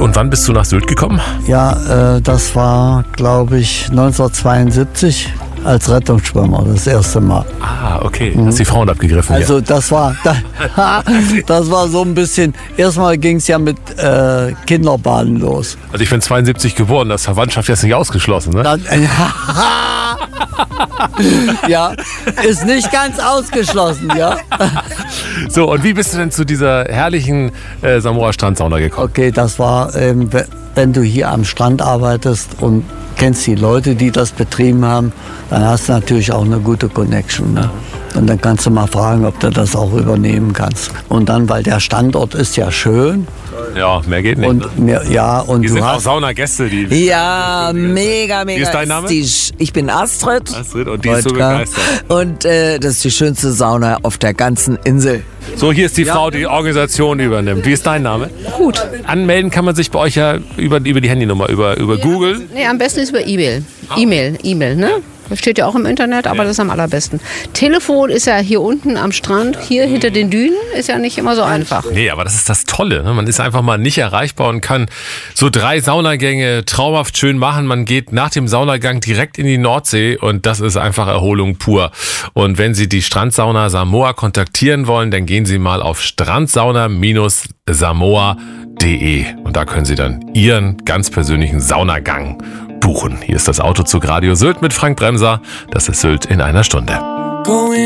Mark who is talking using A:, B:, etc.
A: Und wann bist du nach Sylt gekommen?
B: Ja, das war, glaube ich, 1972 als Rettungsschwimmer das erste Mal.
A: Ah, okay. Hast die Frauen abgegriffen?
B: Also das war so ein bisschen, erstmal ging es ja mit Kinderbahnen los.
A: Also ich bin 72 geboren, das ist Verwandtschaft jetzt nicht ausgeschlossen, ne?
B: Ja, ist nicht ganz ausgeschlossen, ja.
A: So, und wie bist du denn zu dieser herrlichen Samoa-Strandsauna gekommen?
B: Okay, das war, wenn du hier am Strand arbeitest und kennst die Leute, die das betrieben haben, dann hast du natürlich auch eine gute Connection. Ne? Und dann kannst du mal fragen, ob du das auch übernehmen kannst. Und dann, weil der Standort ist ja schön.
A: Ja, mehr geht nicht.
B: Und,
A: ne?
B: und
A: Hier
B: du
A: sind auch
B: hast
A: Saunagäste, die...
C: Ja, mega.
A: Wie ist dein Name?
C: Ich bin Astrid.
A: Und die ist so begeistert.
C: Und das ist die schönste Sauna auf der ganzen Insel.
A: So, hier ist die Frau, die Organisation übernimmt. Wie ist dein Name?
D: Gut.
A: Anmelden kann man sich bei euch ja über die Handynummer, über Google.
D: Nee, am besten ist über E-Mail. E-Mail, ne? Das steht ja auch im Internet, aber das ist am allerbesten. Telefon ist ja hier unten am Strand, hier hinter den Dünen, ist ja nicht immer so einfach.
A: Nee, aber das ist das Tolle. Ne? Man ist einfach mal nicht erreichbar und kann so 3 Saunagänge traumhaft schön machen. Man geht nach dem Saunagang direkt in die Nordsee und das ist einfach Erholung pur. Und wenn Sie die Strandsauna Samoa kontaktieren wollen, dann gehen Sie mal auf strandsauna-samoa.de und da können Sie dann Ihren ganz persönlichen Saunagang buchen. Hier ist das Autozug Radio Sylt mit Frank Bremser. Das ist Sylt in einer Stunde.